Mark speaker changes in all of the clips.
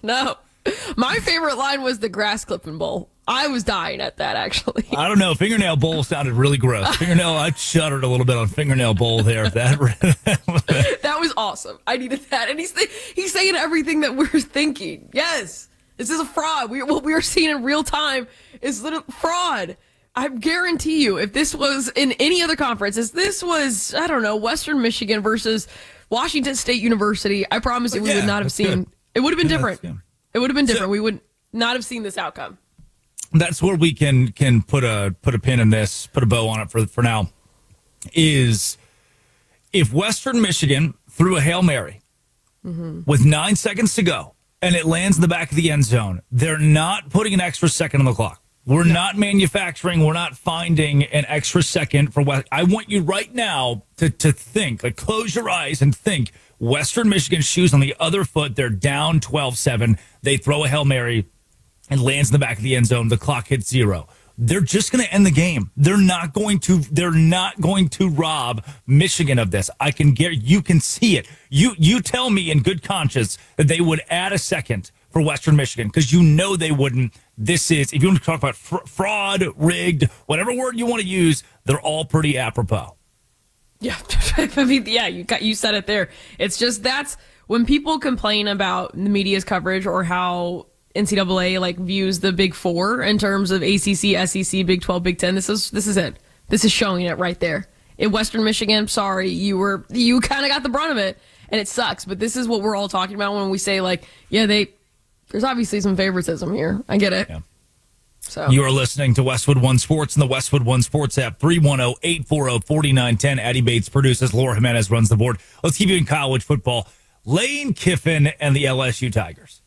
Speaker 1: No. My favorite line was the grass clipping bowl. I was dying at that, actually.
Speaker 2: I don't know. Fingernail bowl sounded really gross. I shuddered a little bit on fingernail bowl there.
Speaker 1: That was awesome. I needed that. And he's saying everything that we're thinking. Yes, this is a fraud. What we are seeing in real time is little fraud. I guarantee you, if this was in any other conference, if this was, I don't know, Western Michigan versus Washington State University, I promise you we would not have seen. It would have been different. It would have been different. We would not have seen this outcome.
Speaker 2: That's where we can put a pin in this, put a bow on it for now, is if Western Michigan threw a Hail Mary with 9 seconds to go and it lands in the back of the end zone, they're not putting an extra second on the clock. We're not manufacturing. We're not finding an extra second for West. I want you right now to think, like close your eyes and think Western Michigan shoes on the other foot. They're down 12-7. They throw a Hail Mary and lands in the back of the end zone. The clock hits 0. They're just going to end the game. They're not going to rob Michigan of this. I can get, you can see it. You tell me in good conscience that they would add a second for Western Michigan, because you know they wouldn't. This is, if you want to talk about fraud, rigged, whatever word you want to use, they're all pretty apropos.
Speaker 1: Yeah, I mean, yeah, you said it there. It's just, that's when people complain about the media's coverage or how NCAA like views the Big Four in terms of ACC, SEC, Big 12, Big 10. This is it. This is showing it right there. In Western Michigan, sorry, you kind of got the brunt of it, and it sucks. But this is what we're all talking about when we say like, yeah, there's obviously some favoritism here. I get it.
Speaker 2: Yeah.
Speaker 1: So
Speaker 2: you are listening to Westwood One Sports and the Westwood One Sports app. 310-840-4910. Addie Bates produces. Laura Jimenez runs the board. Let's keep you in college football. Lane Kiffin and the LSU Tigers.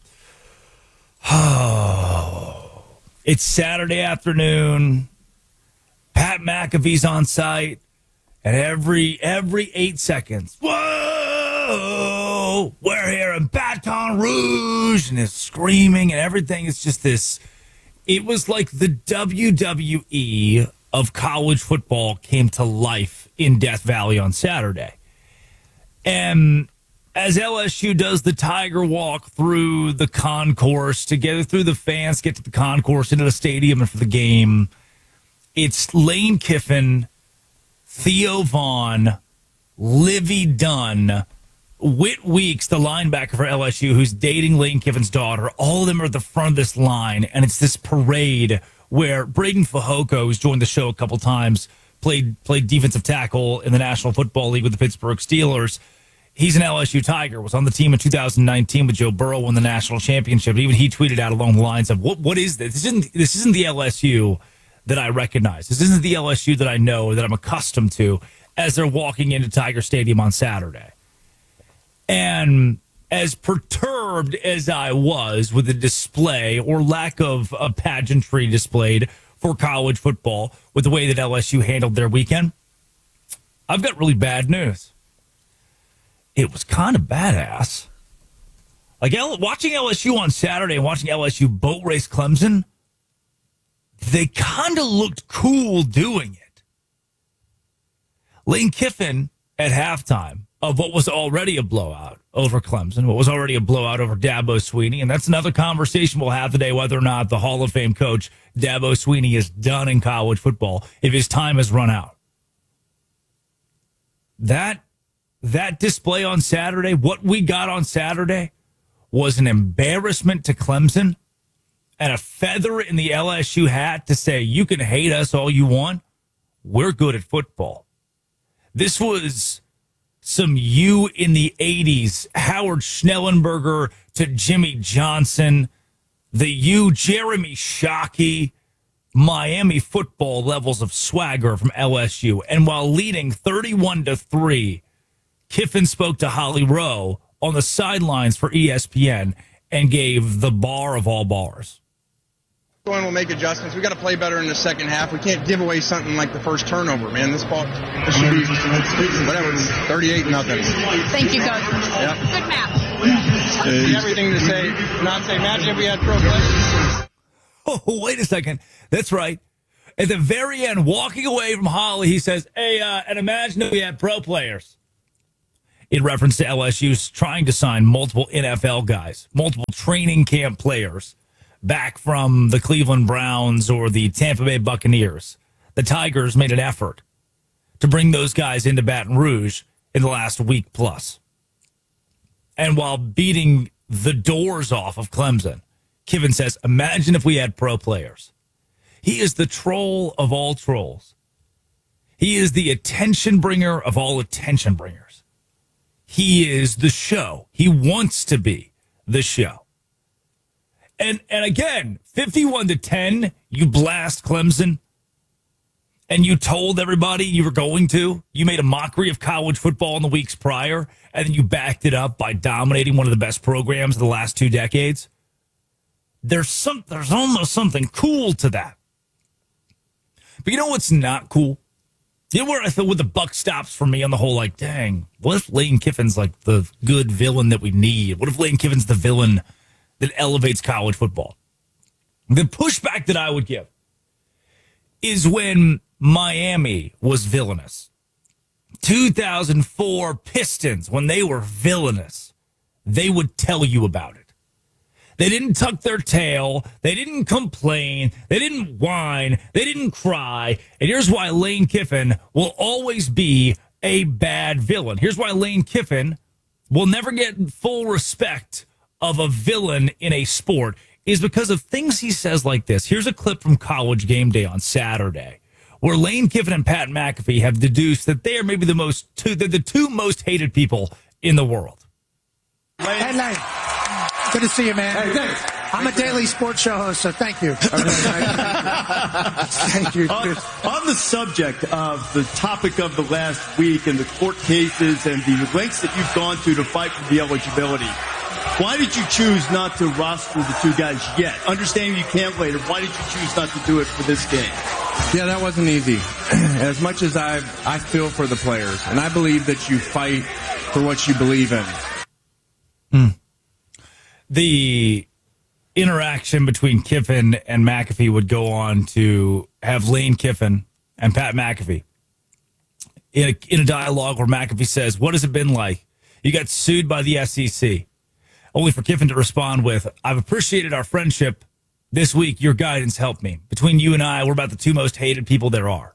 Speaker 2: Oh, it's Saturday afternoon. Pat McAfee's on site, and every 8 seconds, whoa, we're here in Baton Rouge, and it's screaming and everything. It's just this. It was like the WWE of college football came to life in Death Valley on Saturday. And as LSU does the Tiger Walk through the concourse to get through the fans, get to the concourse, into the stadium, and for the game, it's Lane Kiffin, Theo Vaughn, Livy Dunn, Whit Weeks, the linebacker for LSU, who's dating Lane Kiffin's daughter. All of them are at the front of this line, and it's this parade where Braden Fajoko, who's joined the show a couple times, played defensive tackle in the National Football League with the Pittsburgh Steelers. He's an LSU Tiger, was on the team in 2019 with Joe Burrow, won the national championship. Even he tweeted out along the lines of, what is this? This isn't the LSU that I recognize. This isn't the LSU that I know, that I'm accustomed to, as they're walking into Tiger Stadium on Saturday. And as perturbed as I was with the display or lack of a pageantry displayed for college football with the way that LSU handled their weekend, I've got really bad news. It was kind of badass. Like watching LSU on Saturday and watching LSU boat race Clemson, they kind of looked cool doing it. Lane Kiffin at halftime of what was already a blowout over Clemson, what was already a blowout over Dabo Swinney, and that's another conversation we'll have today, whether or not the Hall of Fame coach Dabo Swinney is done in college football, if his time has run out. That display on Saturday, what we got on Saturday, was an embarrassment to Clemson and a feather in the LSU hat to say, you can hate us all you want. We're good at football. This was some U in the 80s, Howard Schnellenberger to Jimmy Johnson, the U, Jeremy Shockey, Miami football levels of swagger from LSU. And while leading 31-3, Kiffin spoke to Holly Rowe on the sidelines for ESPN and gave the bar of all bars.
Speaker 3: We'll make adjustments. We got to play better in the second half. We can't give away something like the first turnover, man. This ball, this should be whatever, 38-0.
Speaker 4: Thank you, Coach.
Speaker 3: Yeah.
Speaker 4: Good map.
Speaker 3: Everything to say, not say. Imagine if we had pro players.
Speaker 2: Oh, wait a second. That's right. At the very end, walking away from Holly, he says, "Hey, and imagine if we had pro players." in reference to LSU's trying to sign multiple NFL guys, multiple training camp players back from the Cleveland Browns or the Tampa Bay Buccaneers. The Tigers made an effort to bring those guys into Baton Rouge in the last week plus. And while beating the doors off of Clemson, Kiffin says, imagine if we had pro players. He is the troll of all trolls. He is the attention bringer of all attention bringers. He is the show. He wants to be the show. And again, 51-10, you blast Clemson, and you told everybody you were going to. You made a mockery of college football in the weeks prior, and then you backed it up by dominating one of the best programs of the last 2 decades. There's almost something cool to that. But you know what's not cool? You know where I thought the buck stops for me on the whole, like, dang, what if Lane Kiffin's like the good villain that we need? What if Lane Kiffin's the villain that elevates college football? The pushback that I would give is when Miami was villainous. 2004 Pistons, when they were villainous, they would tell you about it. They didn't tuck their tail. They didn't complain. They didn't whine. They didn't cry. And here's why Lane Kiffin will always be a bad villain. Here's why Lane Kiffin will never get full respect of a villain in a sport is because of things he says like this. Here's a clip from College Game Day on Saturday where Lane Kiffin and Pat McAfee have deduced that they are maybe the two most hated people in the world.
Speaker 4: Hey, Lane. Good to see you, man.
Speaker 5: Hey, thanks.
Speaker 4: I'm a daily sports show host, so thank you. Thank you.
Speaker 5: On the subject of the topic of the last week and the court cases and the lengths that you've gone to fight for the eligibility, why did you choose not to roster the 2 guys yet? Understanding you can't later, why did you choose not to do it for this game?
Speaker 3: Yeah, that wasn't easy. As much as I feel for the players, and I believe that you fight for what you believe in.
Speaker 2: The interaction between Kiffin and McAfee would go on to have Lane Kiffin and Pat McAfee in a dialogue where McAfee says, what has it been like? You got sued by the SEC. Only for Kiffin to respond with, I've appreciated our friendship this week. Your guidance helped me. Between you and I, we're about the 2 most hated people there are.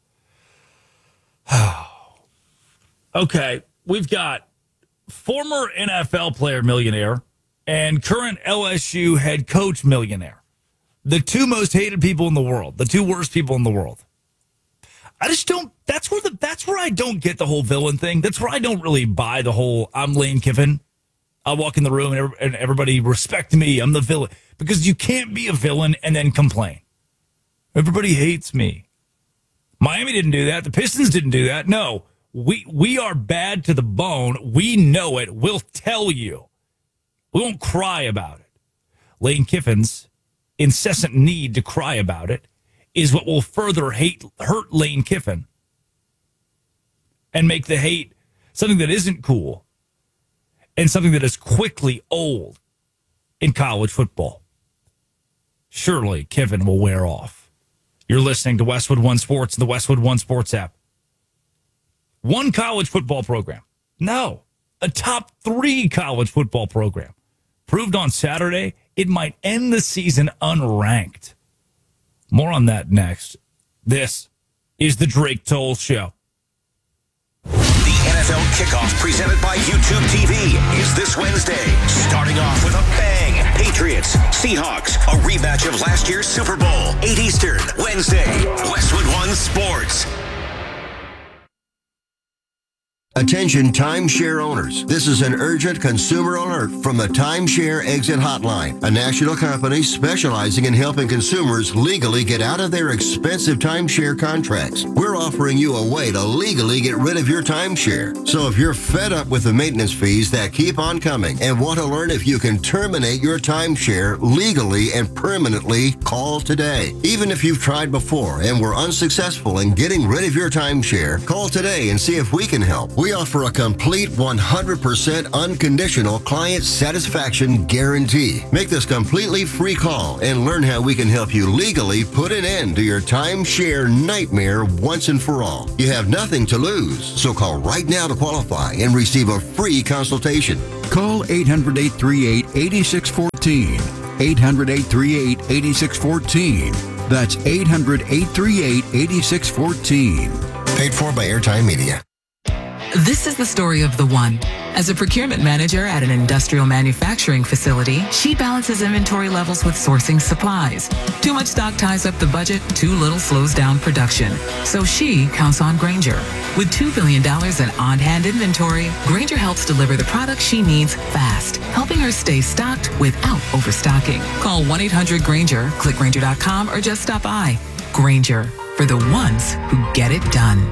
Speaker 2: Okay, we've got former NFL player millionaire and current LSU head coach millionaire. The 2 most hated people in the world. The 2 worst people in the world. I just don't, that's where I don't get the whole villain thing. That's where I don't really buy the whole, I'm Lane Kiffin. I'll walk in the room and everybody respect me. I'm the villain. Because you can't be a villain and then complain. Everybody hates me. Miami didn't do that. The Pistons didn't do that. No, we are bad to the bone. We know it. We'll tell you. We won't cry about it. Lane Kiffin's incessant need to cry about it is what will further hurt Lane Kiffin and make the hate something that isn't cool and something that is quickly old in college football. Surely Kiffin will wear off. You're listening to Westwood One Sports and the Westwood One Sports app. One college football program. No, a top 3 college football program. Proved on Saturday, it might end the season unranked. More on that next. This is the Drake Toll Show.
Speaker 6: The NFL kickoff presented by YouTube TV is this Wednesday. Starting off with a bang. Patriots, Seahawks, a rematch of last year's Super Bowl. 8 Eastern, Wednesday. Westwood One Sports.
Speaker 7: Attention timeshare owners. This is an urgent consumer alert from the Timeshare Exit Hotline, a national company specializing in helping consumers legally get out of their expensive timeshare contracts. We're offering you a way to legally get rid of your timeshare. So if you're fed up with the maintenance fees that keep on coming and want to learn if you can terminate your timeshare legally and permanently, call today. Even if you've tried before and were unsuccessful in getting rid of your timeshare, call today and see if we can help. We We offer a complete 100% unconditional client satisfaction guarantee. Make this completely free call and learn how we can help you legally put an end to your timeshare nightmare once and for all. You have nothing to lose, so call right now to qualify and receive a free consultation.
Speaker 8: Call 800-838-8614. 800-838-8614. That's 800-838-8614.
Speaker 7: Paid for by Airtime Media.
Speaker 9: This is the story of the one. As a procurement manager at an industrial manufacturing facility, she balances inventory levels with sourcing supplies. Too much stock ties up the budget, too little slows down production. So she counts on Grainger. With $2 billion in on-hand inventory, Grainger helps deliver the products she needs fast, helping her stay stocked without overstocking. Call 1-800-GRAINGER, click Grainger.com, or just stop by. Grainger, for the ones who get it done.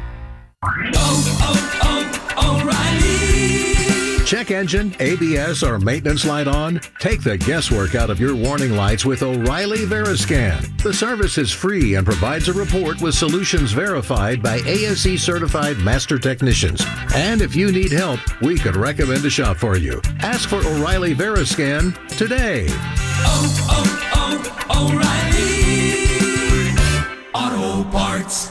Speaker 10: O'Reilly. Check engine, ABS, or maintenance light on? Take the guesswork out of your warning lights with O'Reilly Veriscan. The service is free and provides a report with solutions verified by ASE certified master technicians. And if you need help, we could recommend a shop for you. Ask for O'Reilly Veriscan today.
Speaker 11: O'Reilly Auto Parts.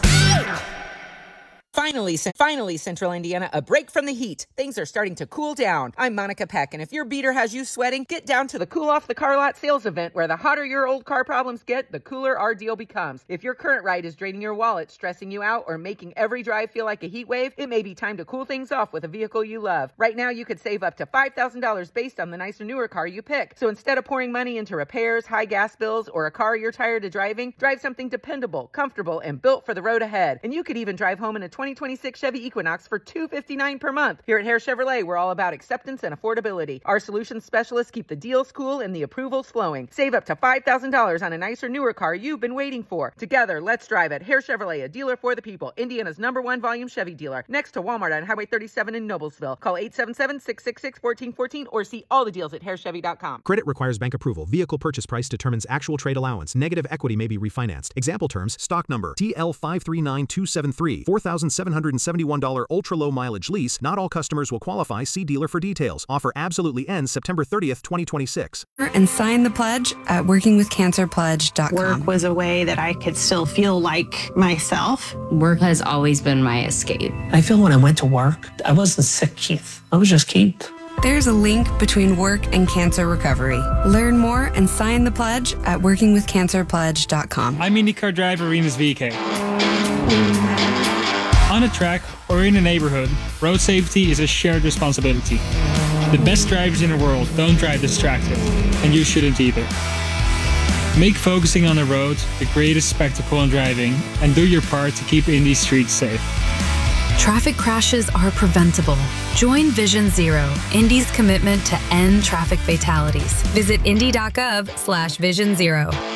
Speaker 11: Finally, Central Indiana, a break from the heat. Things are starting to cool down. I'm Monica Peck, and if your beater has you sweating, get down to the Cool Off the Car Lot sales event, where the hotter your old car problems get, the cooler our deal becomes. If your current ride is draining your wallet, stressing you out, or making every drive feel like a heat wave, it may be time to cool things off with a vehicle you love. Right now, you could save up to $5,000 based on the nicer, newer car you pick. So instead of pouring money into repairs, high gas bills, or a car you're tired of driving, drive something dependable, comfortable, and built for the road ahead. And you could even drive home in a 2026 Chevy Equinox for $259 per month. Here at Hare Chevrolet, we're all about acceptance and affordability. Our solutions specialists keep the deals cool and the approvals flowing. Save up to $5,000 on a nicer, newer car you've been waiting for. Together, let's drive it. Hare Chevrolet, a dealer for the people. Indiana's #1 volume Chevy dealer. Next to Walmart on Highway 37 in Noblesville. Call 877-666-1414 or see all the deals at harechevy.com.
Speaker 12: Credit requires bank approval. Vehicle purchase price determines actual trade allowance. Negative equity may be refinanced. Example terms: stock number TL539273, $4,771 ultra-low mileage lease. Not all customers will qualify. See dealer for details. Offer absolutely ends September 30th, 2026.
Speaker 13: And sign the pledge at workingwithcancerpledge.com.
Speaker 14: Work was a way that I could still feel like myself.
Speaker 15: Work has always been my escape.
Speaker 16: I feel when I went to work, I wasn't sick, Keith. I was just Keith.
Speaker 13: There's a link between work and cancer recovery. Learn more and sign the pledge at workingwithcancerpledge.com.
Speaker 17: I'm IndyCar driver Rinus VeeKay. On a track or in a neighborhood, road safety is a shared responsibility. The best drivers in the world don't drive distracted, and you shouldn't either. Make focusing on the road the greatest spectacle in driving, and do your part to keep Indy streets safe.
Speaker 18: Traffic crashes are preventable. Join Vision Zero, Indy's commitment to end traffic fatalities. Visit indy.gov/Vision Zero.